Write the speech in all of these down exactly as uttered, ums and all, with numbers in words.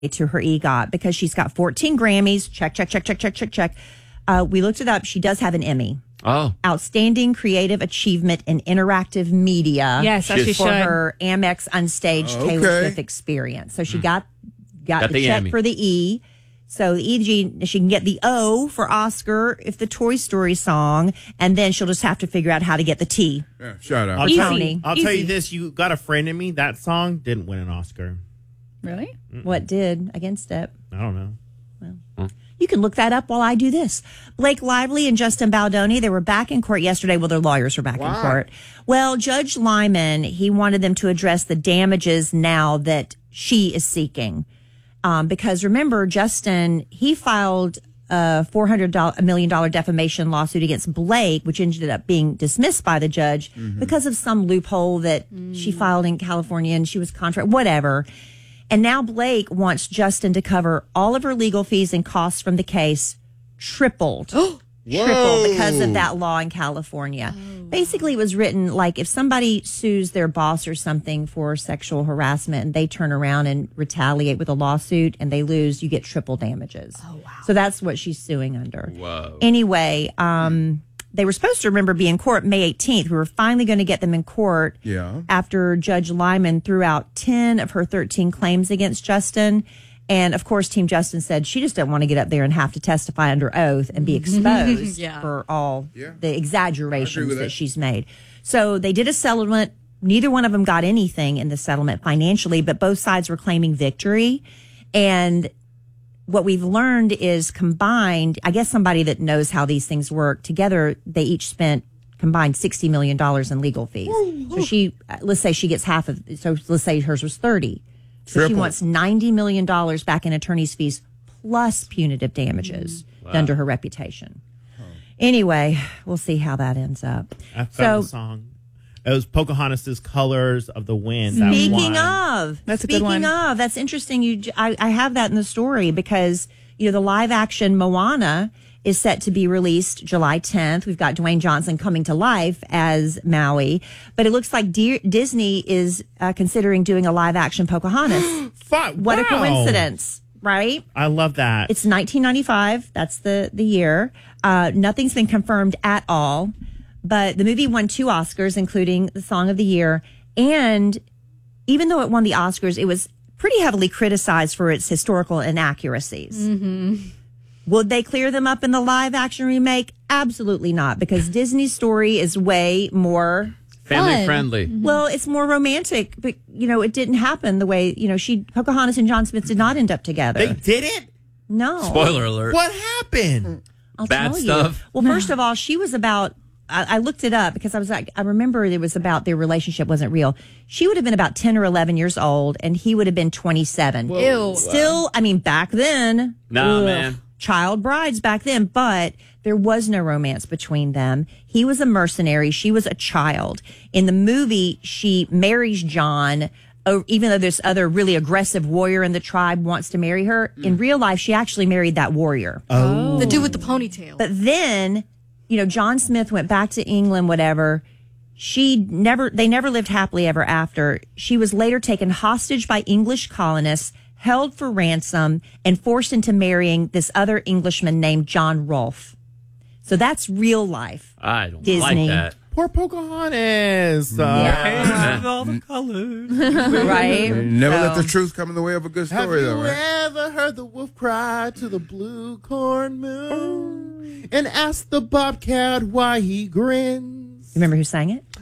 to her EGOT because she's got fourteen Grammys. Check, check, check, check, check, check, check. Uh, we looked it up. She does have an Emmy. Oh. Outstanding Creative Achievement in Interactive Media. Yes, as she for should. her Amex Unstaged Oh, Taylor okay. Swift experience. So she got got, Got the, the check Emmy. for the E. So the E G, she can get the O for Oscar if the Toy Story song, and then she'll just have to figure out how to get the T. Yeah, shout out. I'll, Easy. tell, you, I'll tell you Easy. this: you got a friend in me. That song didn't win an Oscar. Really? What did against it? I don't know. You can look that up while I do this. Blake Lively and Justin Baldoni, they were back in court yesterday. Well, their lawyers were back in Why? court. Well, Judge Lyman, he wanted them to address the damages now that she is seeking. Um, because remember, Justin, he filed a four hundred million dollars defamation lawsuit against Blake, which ended up being dismissed by the judge because of some loophole that she filed in California and she was contract, whatever. And now Blake wants Justin to cover all of her legal fees and costs from the case, tripled. Tripled because of that law in California. Basically, it was written like if somebody sues their boss or something for sexual harassment and they turn around and retaliate with a lawsuit and they lose, you get triple damages. Oh, wow. So that's what she's suing under. Whoa. Anyway, um, they were supposed to remember be in court May eighteenth. We were finally going to get them in court Yeah. after Judge Lyman threw out ten of her thirteen claims against Justin. And of course, Team Justin said she just didn't want to get up there and have to testify under oath and be exposed Yeah. for all Yeah. the exaggerations with that. that. she's made. So they did a settlement. Neither one of them got anything in the settlement financially, but both sides were claiming victory. And what we've learned is combined, I guess somebody that knows how these things work, together they each spent combined sixty million dollars in legal fees. So she, let's say she gets half of, so let's say hers was thirty. So she Triple. wants ninety million dollars back in attorney's fees plus punitive damages done to her reputation. Anyway, we'll see how that ends up. I found So- the song. It was Pocahontas' "Colors of the Wind." That Speaking won. of, That's a good speaking one. of, that's interesting. You, j- I, I have that in the story because you know the live action Moana is set to be released July tenth. We've got Dwayne Johnson coming to life as Maui, but it looks like Dear, Disney is uh, considering doing a live action Pocahontas. Fuck, What a wow. coincidence, right? I love that. It's nineteen ninety-five. That's the, the year. Uh, nothing's been confirmed at all. But the movie won two Oscars, including the Song of the Year. And even though it won the Oscars, it was pretty heavily criticized for its historical inaccuracies. Mm-hmm. Would they clear them up in the live action remake? Absolutely not, because Disney's story is way more... Family Fun. friendly. Well, it's more romantic, but, you know, it didn't happen the way, you know, she, Pocahontas and John Smith did not end up together. They did it? no. Spoiler alert. What happened? I'll Bad tell stuff? You. Well, first of all, she was about, I, I looked it up because I was like, I remember it was about their relationship wasn't real. She would have been about ten or eleven years old and he would have been twenty-seven. Ew. Still, I mean, back then. Nah, ugh, man. Child brides back then, but there was no romance between them. He was a mercenary. She was a child. In the movie, she marries John. Oh, even though this other really aggressive warrior in the tribe wants to marry her, in real life, she actually married that warrior. Oh. The dude with the ponytail. But then, you know, John Smith went back to England, whatever. She never, they never lived happily ever after. She was later taken hostage by English colonists, held for ransom, and forced into marrying this other Englishman named John Rolfe. So that's real life. I don't Disney. like that. Poor Pocahontas. Uh, Yeah. with all the colors. Right? Never let So- the truth come in the way of a good Have story, you though, right? ever heard the wolf cry to the blue corn moon and ask the bobcat why he grins? Remember who sang it?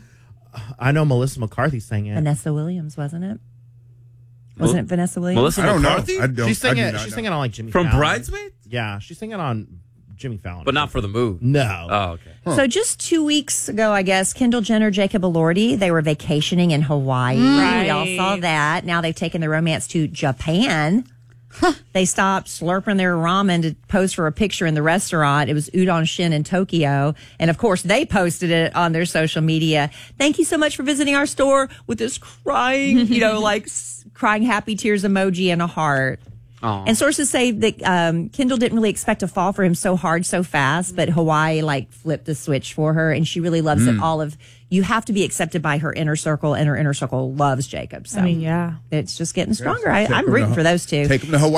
I know Melissa McCarthy sang it. Vanessa Williams, wasn't it? Wasn't it Vanessa Williams? Melissa I don't McCarthy? know. I don't. She's singing I it. do not She's know. singing on like Jimmy From Fallon. Bridesmaids? Yeah, she's singing on Jimmy Fallon, But not for the movie. no. Oh, okay. So just two weeks ago, I guess, Kendall Jenner, Jacob Elordi, they were vacationing in Hawaii. Right. We all saw that. Now they've taken their romance to Japan. They stopped slurping their ramen to pose for a picture in the restaurant. It was Udon Shin in Tokyo. And of course, they posted it on their social media. Thank you so much for visiting our store with this crying, you know, like s- crying happy tears emoji and a heart. Aw. And sources say that um, Kendall didn't really expect to fall for him so hard, so fast, but Hawaii like flipped the switch for her, and she really loves it. All of you have to be accepted by her inner circle, and her inner circle loves Jacob. So I mean, yeah. it's just getting stronger. I, Take I'm him rooting to- for those two. Take him to Hawaii.